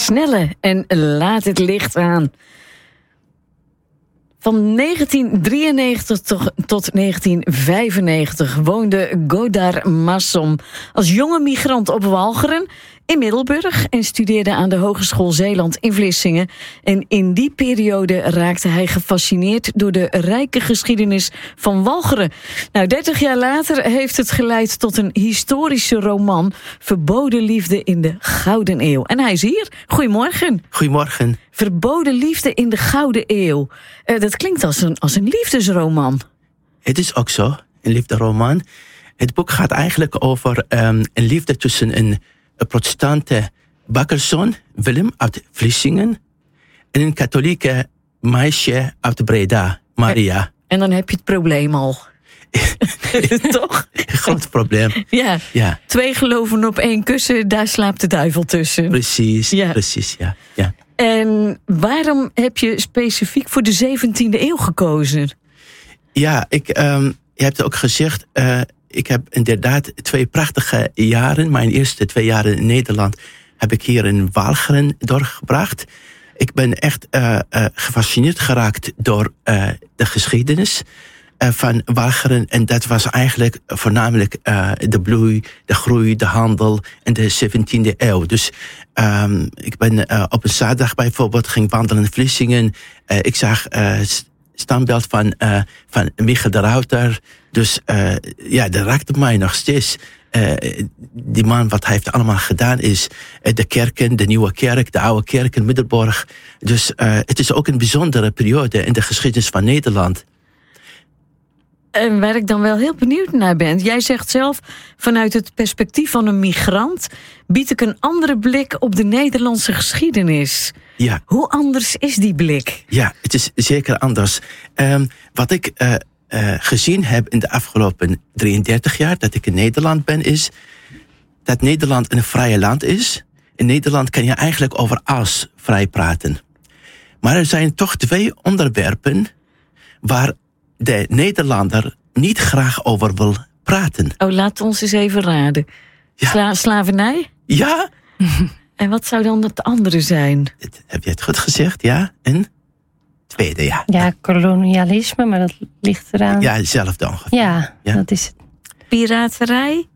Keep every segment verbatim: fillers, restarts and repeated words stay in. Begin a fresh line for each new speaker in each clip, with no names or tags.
Snelle en laat het licht aan. Van negentien drieënnegentig tot negentien vijfennegentig woonde Godard Masson als jonge migrant op Walcheren in Middelburg en studeerde aan de Hogeschool Zeeland in Vlissingen. En in die periode raakte hij gefascineerd door de rijke geschiedenis van Walcheren. Nou, dertig jaar later heeft het geleid tot een historische roman, Verboden liefde in de Gouden Eeuw. En hij is hier. Goedemorgen.
Goedemorgen.
Verboden liefde in de Gouden Eeuw. Uh, dat klinkt als een, als een liefdesroman.
Het is ook zo, een liefdesroman. Het boek gaat eigenlijk over um, een liefde tussen een, een protestante bakkerszoon, Willem, uit Vlissingen, en een katholieke meisje uit Breda, Maria.
En, en dan heb je het probleem al. Toch?
Groot probleem.
Ja. ja. Twee geloven op één kussen, daar slaapt de duivel tussen.
Precies, ja. precies, ja. ja.
En waarom heb je specifiek voor de zeventiende eeuw gekozen?
Ja, ik, um, je hebt ook gezegd, uh, ik heb inderdaad twee prachtige jaren. Mijn eerste twee jaren in Nederland heb ik hier in Walcheren doorgebracht. Ik ben echt uh, uh, gefascineerd geraakt door uh, de geschiedenis uh, van Walcheren. En dat was eigenlijk voornamelijk uh, de bloei, de groei, de handel in de zeventiende eeuw. Dus um, ik ben uh, op een zaterdag bijvoorbeeld ging wandelen in Vlissingen. Uh, ik zag uh, standbeeld van, uh, van Michel de Ruiter. Dus uh, ja, dat raakte mij nog steeds. Uh, die man, wat hij heeft allemaal gedaan is uh, de kerken, de nieuwe kerk, de oude kerk in Middelburg. Dus uh, het is ook een bijzondere periode in de geschiedenis van Nederland.
En waar ik dan wel heel benieuwd naar ben. Jij zegt zelf, vanuit het perspectief van een migrant bied ik een andere blik op de Nederlandse geschiedenis.
Ja.
Hoe anders is die blik?
Ja, het is zeker anders. Um, wat ik uh, uh, gezien heb in de afgelopen drieëndertig jaar dat ik in Nederland ben, is dat Nederland een vrije land is. In Nederland kan je eigenlijk over alles vrij praten. Maar er zijn toch twee onderwerpen waar de Nederlander niet graag over wil praten.
Oh, laat ons eens even raden.
Ja.
Sla- slavernij?
Ja.
En wat zou dan het andere zijn?
Dat, heb je het goed gezegd, ja? En tweede, ja.
Ja, kolonialisme, maar dat ligt eraan.
Ja, hetzelfde ongeveer.
Ja,
ja.
dat is het.
Piraterij?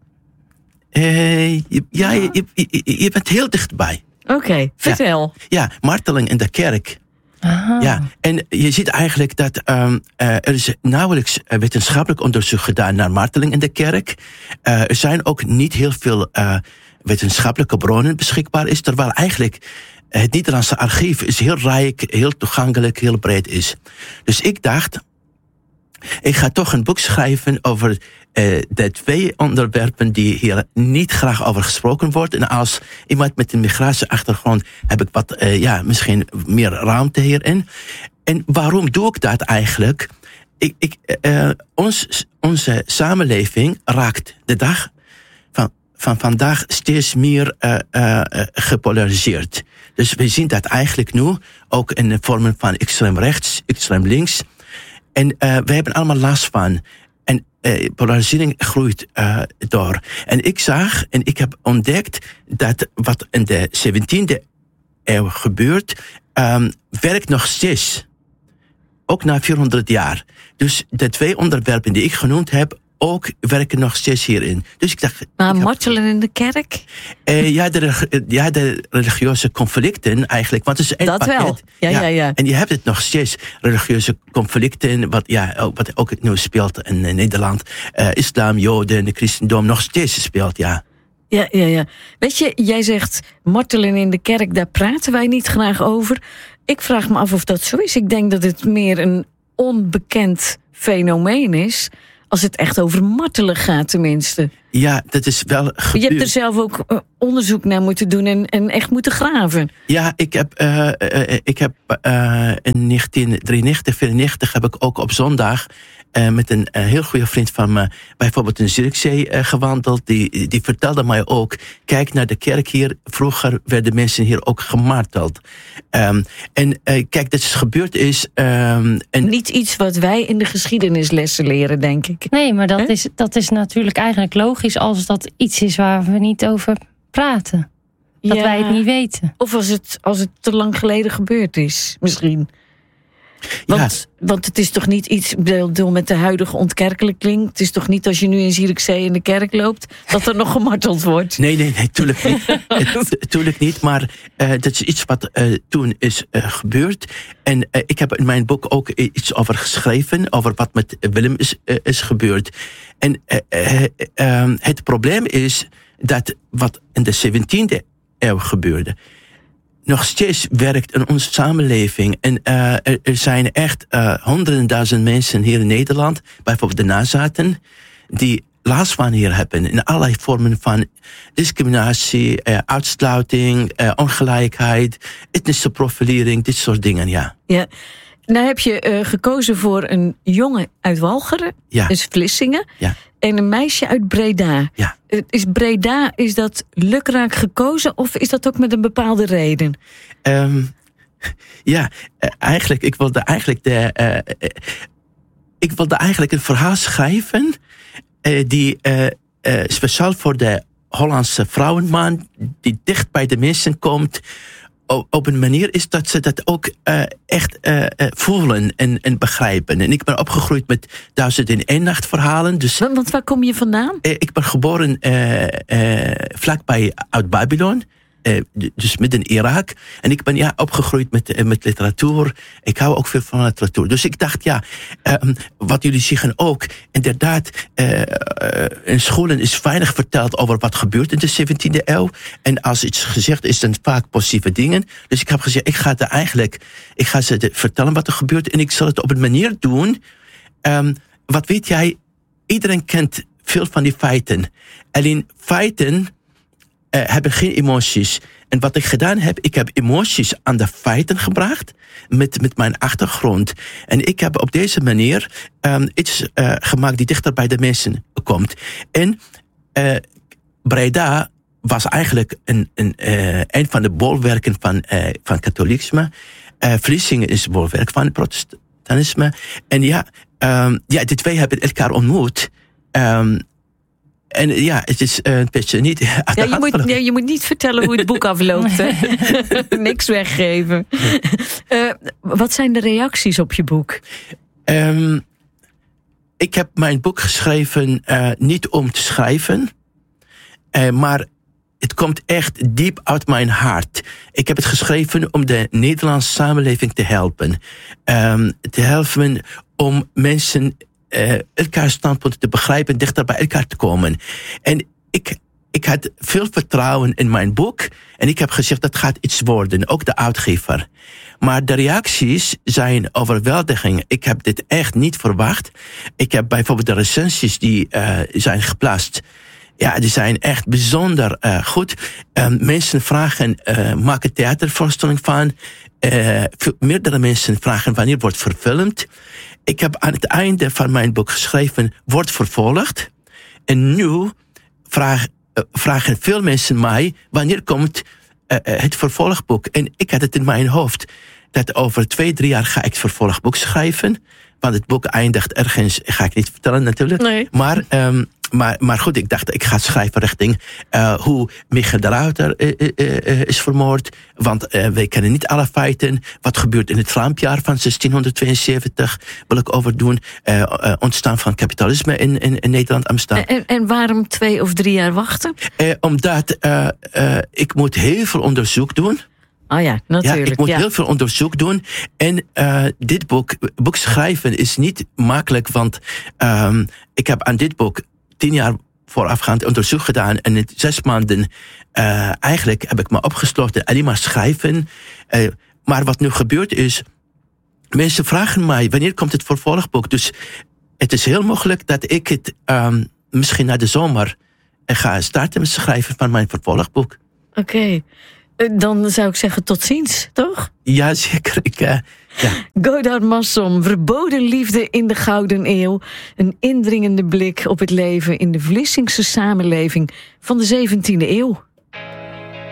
Uh, je, ja, je, je, je, je bent heel dichtbij.
Oké, okay, vertel.
Ja, ja, marteling in de kerk.
Aha.
Ja, en je ziet eigenlijk dat um, uh, er is nauwelijks wetenschappelijk onderzoek gedaan naar marteling in de kerk. Uh, er zijn ook niet heel veel uh, wetenschappelijke bronnen beschikbaar is, terwijl eigenlijk het Nederlandse archief is heel rijk, heel toegankelijk, heel breed is. Dus ik dacht, ik ga toch een boek schrijven over uh, de twee onderwerpen die hier niet graag over gesproken wordt. En als iemand met een migratieachtergrond heb ik wat, uh, ja, misschien meer ruimte hierin. En waarom doe ik dat eigenlijk? Ik, ik, uh, ons, onze samenleving raakt de dag van, van vandaag steeds meer uh, uh, gepolariseerd. Dus we zien dat eigenlijk nu ook in de vormen van extreem rechts, extreem links. En uh, we hebben allemaal last van. En uh, polarisering groeit uh, door. En ik zag en ik heb ontdekt dat wat in de zeventiende eeuw gebeurt, um, werkt nog steeds. Ook na vierhonderd jaar. Dus de twee onderwerpen die ik genoemd heb, ook werken nog steeds hierin. Dus ik dacht,
maar
ik
martelen heb, in de kerk?
Uh, ja, de, ja, de religieuze conflicten eigenlijk. Want het is
dat
pakket.
wel. Ja, ja, ja.
En je hebt het nog steeds, religieuze conflicten, wat, ja, wat ook nu speelt in, in Nederland. Uh, islam, Joden, de christendom nog steeds speelt, ja.
Ja, ja, ja. Weet je, jij zegt martelen in de kerk, daar praten wij niet graag over. Ik vraag me af of dat zo is. Ik denk dat het meer een onbekend fenomeen is, als het echt over martelen gaat tenminste.
Ja, dat is wel gebeurd.
Je hebt er zelf ook uh, onderzoek naar moeten doen en, en echt moeten graven.
Ja, ik heb, uh, uh, ik heb uh, in negentien drieënnegentig, vierennegentig heb ik ook op zondag uh, met een uh, heel goede vriend van me bijvoorbeeld in Zierikzee uh, gewandeld. Die, die vertelde mij ook, kijk naar de kerk hier. Vroeger werden mensen hier ook gemarteld. Um, en uh, kijk, dat is gebeurd is. Um, en
Niet iets wat wij in de geschiedenislessen leren, denk ik.
Nee, maar dat is, dat is natuurlijk eigenlijk logisch als dat iets is waar we niet over praten. dat
Ja.
wij het niet weten.
Of als het, als het te lang geleden gebeurd is, misschien. Want, want het is toch niet iets, ik bedoel, met de huidige ontkerkelijking. Het is toch niet als je nu in Zierikzee in de kerk loopt, dat er nog gemarteld wordt?
Nee, nee, nee, tuurlijk niet. Het, tuurlijk niet, maar uh, dat is iets wat uh, toen is uh, gebeurd. En uh, ik heb in mijn boek ook iets over geschreven, over wat met Willem is, uh, is gebeurd. En uh, uh, uh, het probleem is dat wat in de zeventiende eeuw gebeurde, nog steeds werkt in onze samenleving. En uh, er, er zijn echt uh, honderden duizend mensen hier in Nederland, bijvoorbeeld de nazaten, die last van hier hebben in allerlei vormen van discriminatie, uh, uitsluiting, uh, ongelijkheid, etnische profilering, dit soort dingen, ja.
Ja. Nou heb je uh, gekozen voor een jongen uit Walcheren,
Ja.
dus Vlissingen,
Ja.
en een meisje uit Breda.
Ja.
Uh, Is Breda, is dat lukraak gekozen of is dat ook met een bepaalde reden?
Um, ja, uh, eigenlijk, ik wilde eigenlijk de, uh, uh, ik wilde eigenlijk een verhaal schrijven uh, die uh, uh, speciaal voor de Hollandse vrouwenman die dicht bij de mensen komt, op een manier is dat ze dat ook uh, echt uh, uh, voelen en, en begrijpen. En ik ben opgegroeid met Duizend en één Nacht verhalen. Dus,
Want, want waar kom je vandaan?
uh, ik ben geboren uh, uh, vlakbij Oud-Babylon. Uh, dus midden in Irak. En ik ben ja opgegroeid met, uh, met literatuur. Ik hou ook veel van literatuur. Dus ik dacht, ja, um, wat jullie zeggen ook. Inderdaad, uh, uh, in scholen is weinig verteld over wat gebeurt in de zeventiende eeuw. En als iets gezegd is, dan vaak positieve dingen. Dus ik heb gezegd, ik ga er eigenlijk, ik ga ze de, vertellen wat er gebeurt. En ik zal het op een manier doen. Um, wat weet jij, iedereen kent veel van die feiten. Alleen feiten Uh, hebben geen emoties. En wat ik gedaan heb, ik heb emoties aan de feiten gebracht met, met mijn achtergrond. En ik heb op deze manier um, iets uh, gemaakt die dichter bij de mensen komt. En uh, Breda was eigenlijk een, een, uh, een van de bolwerken van, uh, van katholicisme. Uh, Vlissingen is het bolwerk van protestantisme. En ja, um, ja, die twee hebben elkaar ontmoet. Um, En ja, het is uh, een beetje niet.
Ja, je, moet, ja, je moet niet vertellen hoe het boek afloopt. Hè? Niks weggeven. Uh, wat zijn de reacties op je boek?
Um, ik heb mijn boek geschreven uh, niet om te schrijven, uh, maar het komt echt diep uit mijn hart. Ik heb het geschreven om de Nederlandse samenleving te helpen. Um, te helpen om mensen Uh, elkaar standpunten te begrijpen, dichter bij elkaar te komen. En ik, ik had veel vertrouwen in mijn boek. En ik heb gezegd, dat gaat iets worden. Ook de uitgever. Maar de reacties zijn overweldiging. Ik heb dit echt niet verwacht. Ik heb bijvoorbeeld de recensies die uh, zijn geplaatst. Ja, die zijn echt bijzonder uh, goed. Um, mensen vragen, uh, maken theatervoorstelling van. Uh, meerdere mensen vragen wanneer wordt verfilmd. Ik heb aan het einde van mijn boek geschreven, wordt vervolgd. En nu vraag, uh, vragen veel mensen mij, wanneer komt uh, het vervolgboek? En ik had het in mijn hoofd, dat over twee, drie jaar ga ik het vervolgboek schrijven. Want het boek eindigt ergens, ga ik niet vertellen natuurlijk.
Nee.
Maar, um, maar, maar goed, ik dacht, ik ga schrijven richting uh, hoe Michael de Ruiter uh, uh, uh, is vermoord. Want uh, wij kennen niet alle feiten. Wat gebeurt in het rampjaar van zestienhonderdtweeënzeventig wil ik overdoen. Uh, uh, ontstaan van kapitalisme in, in, in Nederland, Amsterdam.
En, en waarom twee of drie jaar wachten?
Uh, omdat uh, uh, ik moet heel veel onderzoek doen.
Oh ja, natuurlijk.
Ja, ik moet
ja.
heel veel onderzoek doen. En uh, dit boek, boek schrijven is niet makkelijk, want um, ik heb aan dit boek tien jaar voorafgaand onderzoek gedaan. En in zes maanden uh, eigenlijk heb ik me opgesloten, alleen maar schrijven. Uh, maar wat nu gebeurt is, mensen vragen mij, wanneer komt het vervolgboek? Dus het is heel mogelijk dat ik het um, misschien na de zomer ga starten met schrijven van mijn vervolgboek.
Oké. Okay. Dan zou ik zeggen tot ziens, toch?
Ja, zeker. Ik, uh, ja.
Godard Masson, Verboden liefde in de Gouden Eeuw. Een indringende blik op het leven in de Vlissingse samenleving van de zeventiende eeuw.